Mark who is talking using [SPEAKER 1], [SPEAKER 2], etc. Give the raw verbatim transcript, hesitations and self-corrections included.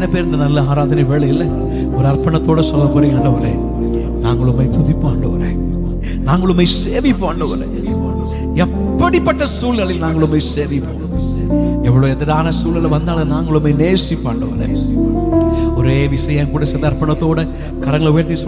[SPEAKER 1] எத்தனை பேர் இந்த நல்ல ஆராதனை வேளையில் ஒரு அர்ப்பணத்தோட சொல்ல போறீங்க, ஆண்டவரே நாங்கள் உம்மை துதிப்போம், ஆண்டவரே நாங்கள் உம்மை சேவிப்போம், ஆண்டவரே எப்படிப்பட்ட சூழ்நிலையில் நாங்கள் உம்மை சேவிப்போம், எவ்வளவு எதிரான சூழ்நிலை வந்தாலும் நாங்கள் உம்மை நேசிப்போம், ஆண்டவரே. ஒரே விஷயம் கூட சில அர்ப்பணத்தோட கரங்களை உயர்த்தி